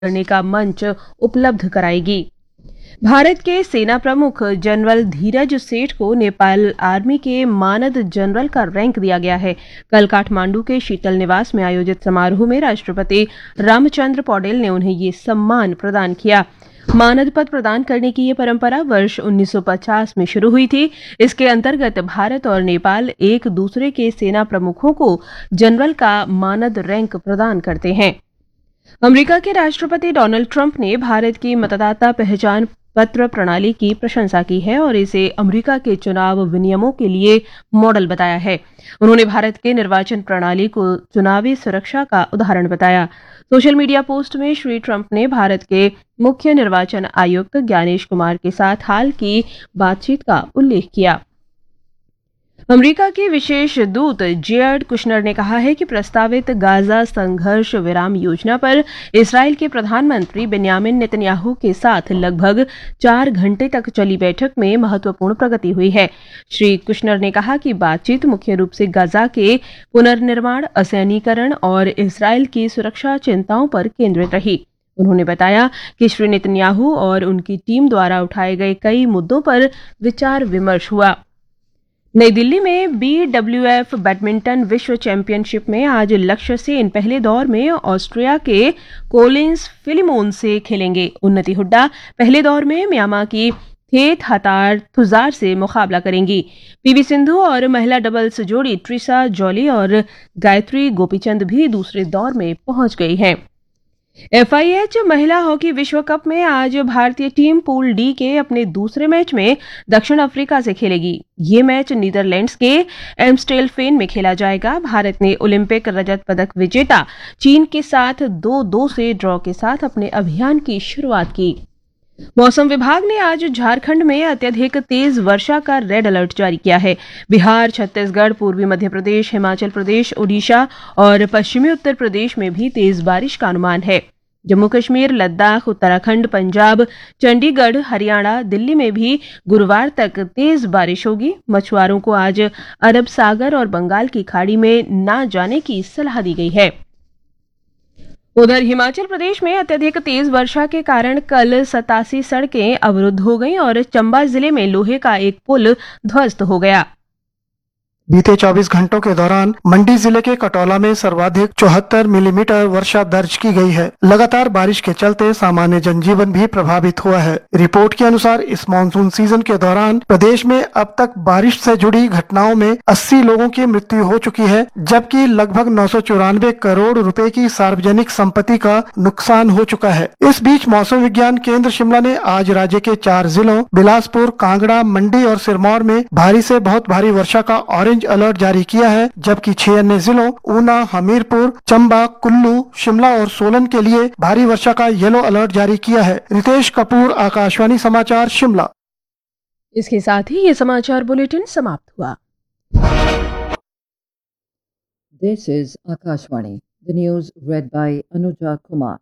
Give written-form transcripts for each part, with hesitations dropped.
करने का मंच उपलब्ध कराएगी। भारत के सेना प्रमुख जनरल धीरज सेठ को नेपाल आर्मी के मानद जनरल का रैंक दिया गया है। कल काठमांडू के शीतल निवास में आयोजित समारोह में राष्ट्रपति रामचंद्र पौडेल ने उन्हें ये सम्मान प्रदान किया। मानद पद प्रदान करने की ये परंपरा वर्ष 1950 में शुरू हुई थी। इसके अंतर्गत भारत और नेपाल एक दूसरे के सेना प्रमुखों को जनरल का मानद रैंक प्रदान करते हैं। अमेरिका के राष्ट्रपति डोनाल्ड ट्रंप ने भारत की मतदाता पहचान पत्र प्रणाली की प्रशंसा की है और इसे अमेरिका के चुनाव विनियमों के लिए मॉडल बताया है। उन्होंने भारत के निर्वाचन प्रणाली को चुनावी सुरक्षा का उदाहरण बताया। सोशल मीडिया पोस्ट में श्री ट्रंप ने भारत के मुख्य निर्वाचन आयुक्त ज्ञानेश कुमार के साथ हाल की बातचीत का उल्लेख किया। अमेरिका के विशेष दूत जेयर्ड कुशनर ने कहा है कि प्रस्तावित गाजा संघर्ष विराम योजना पर इसराइल के प्रधानमंत्री बेन्यामिन नेतन्याहू के साथ लगभग 4 घंटे तक चली बैठक में महत्वपूर्ण प्रगति हुई है। श्री कुशनर ने कहा कि बातचीत मुख्य रूप से गाजा के पुनर्निर्माण, असैन्यीकरण और इसराइल की सुरक्षा चिंताओं पर केंद्रित रही। उन्होंने बताया कि श्री नेतन्याहू और उनकी टीम द्वारा उठाए गए कई मुद्दों पर विचार विमर्श हुआ। नई दिल्ली में BWF बैडमिंटन विश्व चैंपियनशिप में आज लक्ष्य सेन पहले दौर में ऑस्ट्रिया के कोलिंस फिलिमोन से खेलेंगे। उन्नति हुड्डा पहले दौर में म्यांमार की थेत हतार थुजार से मुकाबला करेंगी। PV सिंधु और महिला डबल्स जोड़ी ट्रिसा जॉली और गायत्री गोपीचंद भी दूसरे दौर में पहुंच गई हैं। FIH महिला हॉकी विश्व कप में आज भारतीय टीम पूल डी के अपने दूसरे मैच में दक्षिण अफ्रीका से खेलेगी। ये मैच नीदरलैंड्स के एम्स्टेलफेन में खेला जाएगा। भारत ने ओलंपिक रजत पदक विजेता चीन के साथ 2-2 से ड्रॉ के साथ अपने अभियान की शुरुआत की। मौसम विभाग ने आज झारखंड में अत्यधिक तेज वर्षा का रेड अलर्ट जारी किया है। बिहार, छत्तीसगढ़, पूर्वी मध्य प्रदेश, हिमाचल प्रदेश, ओडिशा और पश्चिमी उत्तर प्रदेश में भी तेज बारिश का अनुमान है। जम्मू कश्मीर, लद्दाख, उत्तराखंड, पंजाब, चंडीगढ़, हरियाणा, दिल्ली में भी गुरुवार तक तेज बारिश होगी। मछुआरों को आज अरब सागर और बंगाल की खाड़ी में न जाने की सलाह दी गई है। उधर हिमाचल प्रदेश में अत्यधिक तेज वर्षा के कारण कल 87 सड़कें अवरुद्ध हो गईं और चंबा जिले में लोहे का एक पुल ध्वस्त हो गया। बीते 24 घंटों के दौरान मंडी जिले के कटौला में सर्वाधिक 74 मिलीमीटर वर्षा दर्ज की गई है। लगातार बारिश के चलते सामान्य जनजीवन भी प्रभावित हुआ है। रिपोर्ट के अनुसार इस मानसून सीजन के दौरान प्रदेश में अब तक बारिश से जुड़ी घटनाओं में 80 लोगों की मृत्यु हो चुकी है, जबकि लगभग 994 करोड़ रुपए की सार्वजनिक संपत्ति का नुकसान हो चुका है। इस बीच मौसम विज्ञान केंद्र शिमला ने आज राज्य के 4 जिलों बिलासपुर, कांगड़ा, मंडी और सिरमौर में भारी से बहुत भारी वर्षा का ऑरेंज अलर्ट जारी किया है, जबकि 6 अन्य जिलों ऊना, हमीरपुर, चंबा, कुल्लू, शिमला और सोलन के लिए भारी वर्षा का येलो अलर्ट जारी किया है। रितेश कपूर, आकाशवाणी समाचार, शिमला। इसके साथ ही ये समाचार बुलेटिन समाप्त हुआ। This is Akashvani. The news read by Anuja Kumar.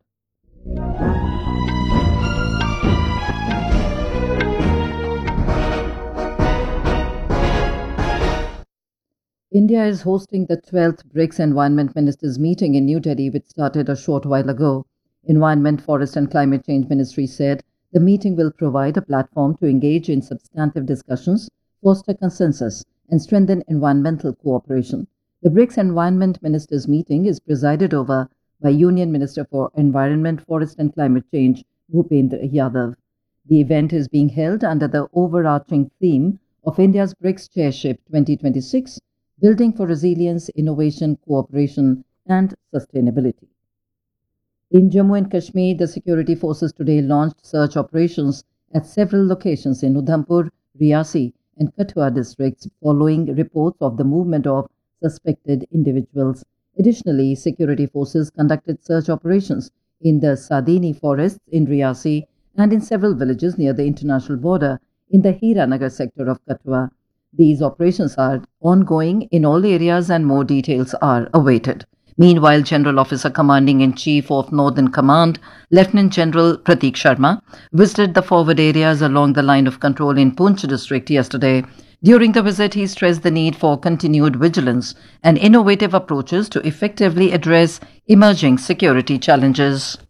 India is hosting the 12th BRICS Environment Ministers meeting in New Delhi, which started a short while ago. Environment, Forest and Climate Change Ministry said the meeting will provide a platform to engage in substantive discussions, foster consensus, and strengthen environmental cooperation. The BRICS Environment Ministers meeting is presided over by Union Minister for Environment, Forest and Climate Change, Bhupendra Yadav. The event is being held under the overarching theme of India's BRICS Chairship 2026, Building for Resilience, Innovation, Cooperation and Sustainability. In Jammu and Kashmir, the security forces today launched search operations at several locations in Udhampur, Riyasi and Kathua districts following reports of the movement of suspected individuals. Additionally, security forces conducted search operations in the Sadini forests in Riyasi and in several villages near the international border in the Hiranagar sector of Kathua. These operations are ongoing in all areas and more details are awaited. Meanwhile, General Officer Commanding-in-Chief of Northern Command, Lieutenant General Prateek Sharma, visited the forward areas along the line of control in Poonch district yesterday. During the visit, he stressed the need for continued vigilance and innovative approaches to effectively address emerging security challenges.